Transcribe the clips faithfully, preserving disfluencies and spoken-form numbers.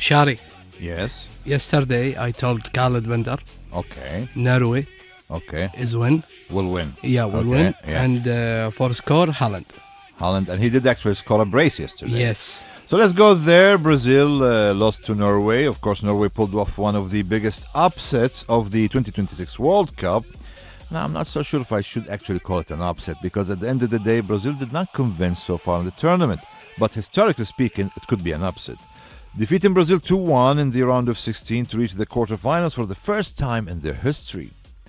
Shari, Yes. yesterday I told Khaled Bender, Okay. Norway Okay. is win. Will win. Yeah, will Okay, win. yeah. And uh, for score, Holland. Holland, and he did actually score a brace yesterday. Yes. So let's go there. Brazil uh, lost to Norway. Of course, Norway pulled off one of the biggest upsets of the twenty twenty-six World Cup. Now, I'm not so sure if I should actually call it an upset, because at the end of the day, Brazil did not convince so far in the tournament. But historically speaking, it could be an upset. Defeating Brazil two one in the round of sixteen to reach the quarterfinals for the first time in their history.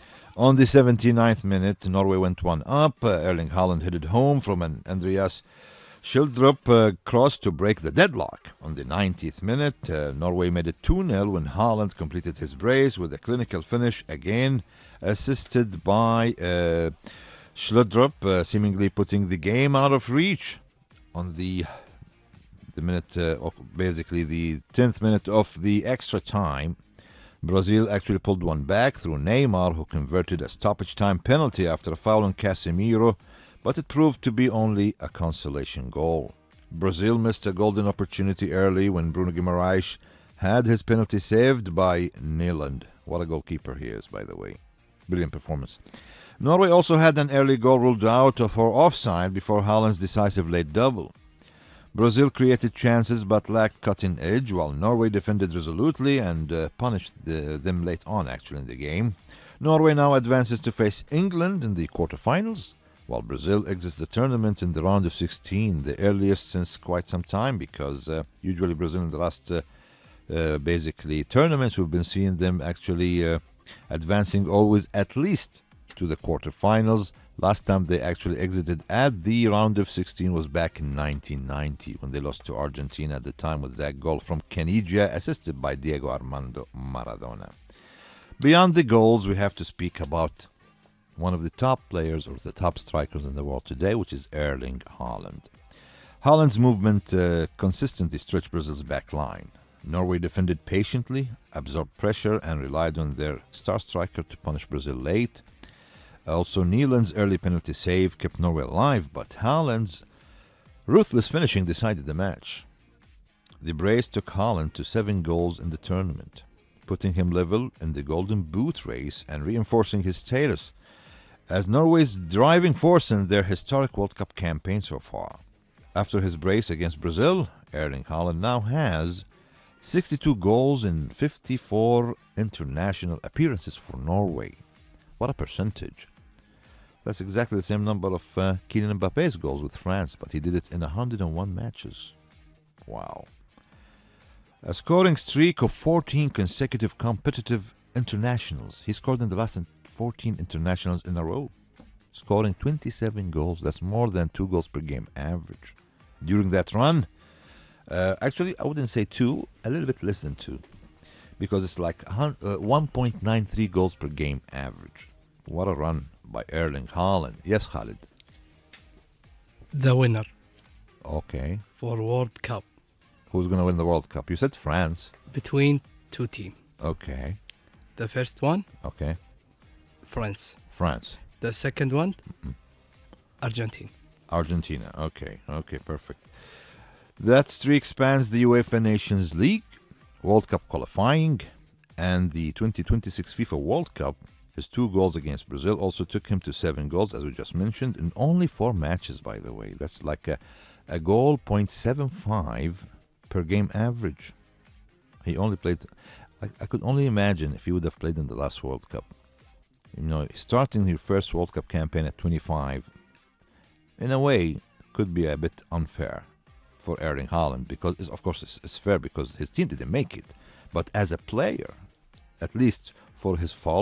On the seventy-ninth minute, Norway went one up. Uh, Erling Haaland headed home from an Andreas Schildrup uh, cross to break the deadlock. On the ninetieth minute, uh, Norway made it two nil when Haaland completed his brace with a clinical finish, again assisted by uh, Schildrup, uh, seemingly putting the game out of reach. On the the minute, uh, basically the tenth minute of the extra time, Brazil actually pulled one back through Neymar, who converted a stoppage time penalty after a foul on Casemiro, but it proved to be only a consolation goal. Brazil missed a golden opportunity early when Bruno Guimaraes had his penalty saved by Nyland. What a goalkeeper he is, by the way. Brilliant performance. Norway also had an early goal ruled out for offside before Haaland's decisive late double. Brazil created chances but lacked cutting edge, while Norway defended resolutely and uh, punished the, them late on, actually, in the game. Norway now advances to face England in the quarterfinals, while Brazil exits the tournament in the round of sixteen, the earliest since quite some time, because uh, usually Brazil in the last, uh, uh, basically, tournaments, we've been seeing them actually uh, advancing always at least to the quarterfinals. Last time they actually exited at the round of sixteen was back in nineteen ninety, when they lost to Argentina at the time with that goal from Caniggia, assisted by Diego Armando Maradona. Beyond the goals, we have to speak about one of the top players or the top strikers in the world today, which is Erling Haaland. Haaland's movement uh, consistently stretched Brazil's back line. Norway defended patiently, absorbed pressure, and relied on their star striker to punish Brazil late. Also, Nyland's early penalty save kept Norway alive, but Haaland's ruthless finishing decided the match. The brace took Haaland to seven goals in the tournament, putting him level in the Golden Boot race and reinforcing his status as Norway's driving force in their historic World Cup campaign so far. After his brace against Brazil, Erling Haaland now has sixty-two goals in fifty-four international appearances for Norway. What a percentage. That's exactly the same number of uh, Kylian Mbappe's goals with France, but he did it in one hundred one matches. Wow. A scoring streak of fourteen consecutive competitive internationals. He scored in the last fourteen internationals in a row, scoring twenty-seven goals. That's more than two goals per game average. During that run, uh, actually, I wouldn't say two, a little bit less than two, because it's like one point nine three goals per game average. What a run by Erling Haaland. Yes, Khalid. The winner Okay. for World Cup Who's going to win the World Cup? You said France. between two teams. Okay. The first one, Okay. France. France. The second one, Argentina. Argentina. Okay. Okay, perfect. That streak spans the UEFA Nations League, World Cup qualifying, and the twenty twenty-six FIFA World Cup. His two goals against Brazil also took him to seven goals, as we just mentioned, in only four matches, by the way. That's like a, a goal point seven five per game average. He only played... I, I could only imagine if he would have played in the last World Cup. You know, starting your first World Cup campaign at twenty-five, in a way, could be a bit unfair for Erling Haaland, because, it's, of course, it's, it's fair because his team didn't make it. But as a player, at least for his fall,